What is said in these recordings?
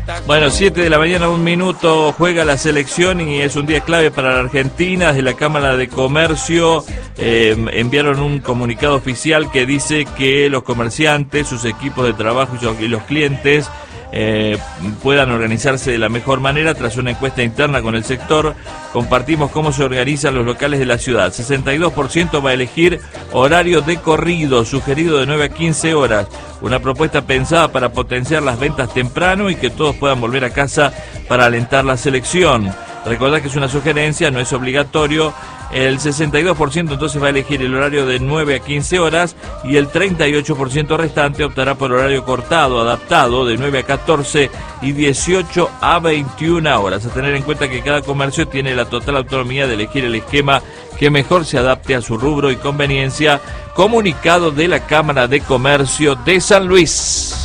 Bueno, 7 de la mañana, 1 minuto, juega la selección y es un día clave para la Argentina. Desde la Cámara de Comercio enviaron un comunicado oficial que dice que los comerciantes, sus equipos de trabajo y los clientes puedan organizarse de la mejor manera. Tras una encuesta interna con el sector, compartimos cómo se organizan los locales de la ciudad. 62% va a elegir horario de corrido, sugerido de 9 a 15 horas. Una propuesta pensada para potenciar las ventas temprano y que todos puedan volver a casa para alentar la selección. Recordad que es una sugerencia, no es obligatorio. El 62% entonces va a elegir el horario de 9 a 15 horas y el 38% restante optará por horario cortado, adaptado, de 9 a 14 y 18 a 21 horas. A tener en cuenta que cada comercio tiene la total autonomía de elegir el esquema que mejor se adapte a su rubro y conveniencia. Comunicado de la Cámara de Comercio de San Luis.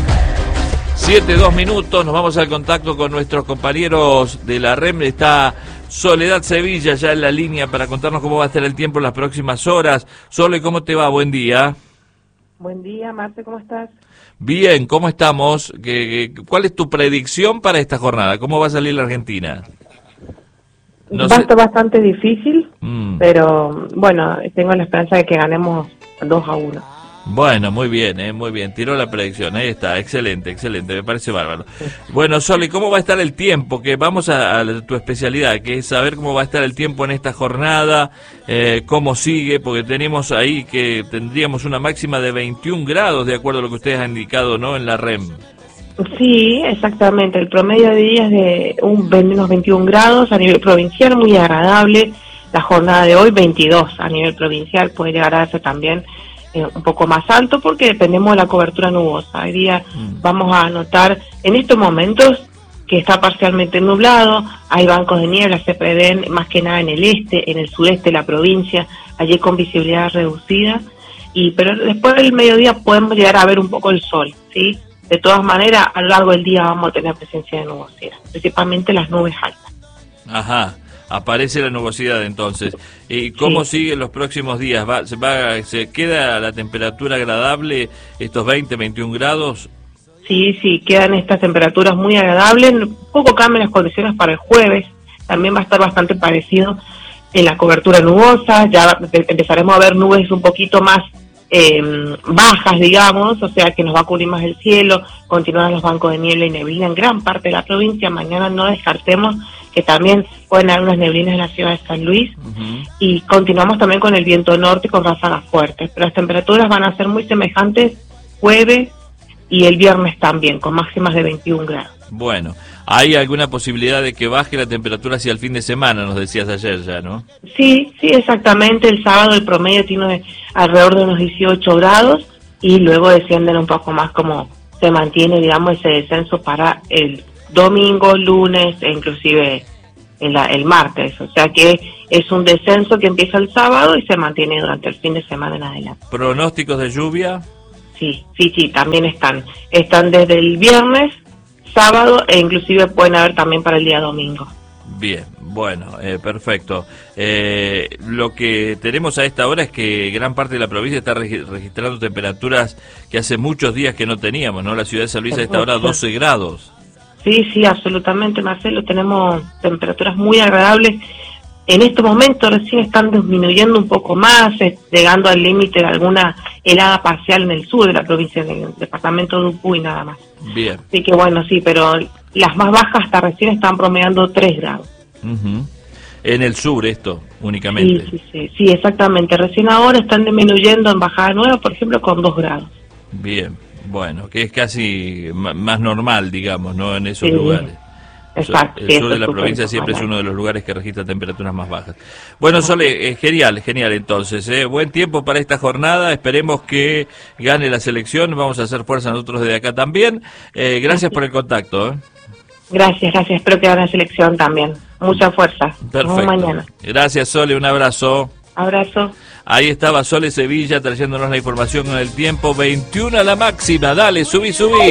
7:02 minutos, nos vamos al contacto con nuestros compañeros de la REM. Está Soledad Sevilla ya en la línea para contarnos cómo va a estar el tiempo en las próximas horas. Sole, ¿cómo te va? Buen día. Buen día, Marce, ¿cómo estás? Bien, ¿cómo estamos? ¿Cuál es tu predicción para esta jornada? ¿Cómo va a salir la Argentina? Va a estar bastante difícil, pero bueno, tengo la esperanza de que ganemos 2-1. Bueno, muy bien, tiró la predicción, ahí está, excelente, me parece bárbaro. Sí. Bueno, Soli, ¿cómo va a estar el tiempo? Que vamos a tu especialidad, que es saber cómo va a estar el tiempo en esta jornada, cómo sigue, porque tenemos ahí que tendríamos una máxima de 21 grados, de acuerdo a lo que ustedes han indicado, ¿no?, en la REM. Sí, exactamente, el promedio de días de menos 21 grados a nivel provincial, muy agradable. La jornada de hoy, 22 a nivel provincial, puede llegar a ser también un poco más alto porque dependemos de la cobertura nubosa. Hoy día vamos a notar en estos momentos que está parcialmente nublado, hay bancos de niebla, se prevén más que nada en el este, en el sureste de la provincia, allí con visibilidad reducida, pero después del mediodía podemos llegar a ver un poco el sol, ¿sí? De todas maneras, a lo largo del día vamos a tener presencia de nubosidad, principalmente las nubes altas. Ajá. Aparece la nubosidad entonces. ¿Y cómo siguen los próximos días? ¿Se queda la temperatura agradable, estos 20, 21 grados? Sí, quedan estas temperaturas muy agradables. Un poco cambian las condiciones para el jueves. También va a estar bastante parecido en la cobertura nubosa. Ya empezaremos a ver nubes un poquito más bajas, digamos, o sea que nos va a cubrir más el cielo. Continuarán los bancos de niebla y neblina en gran parte de la provincia. Mañana no descartemos que también pueden haber unas neblinas en la ciudad de San Luis, y continuamos también con el viento norte con ráfagas fuertes, pero las temperaturas van a ser muy semejantes jueves y el viernes también, con máximas de 21 grados. Bueno, ¿hay alguna posibilidad de que baje la temperatura hacia el fin de semana? Nos decías ayer ya, ¿no? Sí, exactamente. El sábado el promedio tiene alrededor de unos 18 grados y luego descienden un poco más, como se mantiene, digamos, ese descenso para el domingo, lunes e inclusive el martes. O sea que es un descenso que empieza el sábado y se mantiene durante el fin de semana en adelante. ¿Pronósticos de lluvia? Sí, también están desde el viernes, sábado e inclusive pueden haber también para el día domingo. Bien, bueno, perfecto. Lo que tenemos a esta hora es que gran parte de la provincia está registrando temperaturas que hace muchos días que no teníamos, ¿no? La ciudad de San Luis a esta hora 12 grados. Sí, absolutamente, Marcelo. Tenemos temperaturas muy agradables. En este momento recién están disminuyendo un poco más, llegando al límite de alguna helada parcial en el sur de la provincia, en el departamento de Upuy nada más. Bien. Así que bueno, sí, pero las más bajas hasta recién están promediando 3 grados. En el sur esto, únicamente. Sí, exactamente. Recién ahora están disminuyendo en Bajada Nueva, por ejemplo, con 2 grados. Bien, bueno, que es casi más normal, digamos, ¿no? En esos lugares. Exacto. El sur de la provincia siempre es uno de los lugares que registra temperaturas más bajas. Bueno, Sole, genial entonces, buen tiempo para esta jornada, esperemos que gane la selección, vamos a hacer fuerza nosotros desde acá también. Gracias por el contacto. Gracias, espero que gane la selección también. Mucha fuerza. Perfecto. Mañana. Gracias, Sole, un abrazo. Abrazo. Ahí estaba Sole Sevilla trayéndonos la información con el tiempo. 21 a la máxima, dale, subí.